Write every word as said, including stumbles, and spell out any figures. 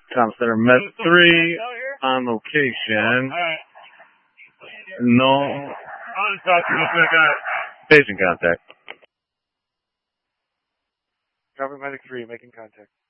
Tom Center, Med three on location. No. Patient contact. Cover Medic three, making contact.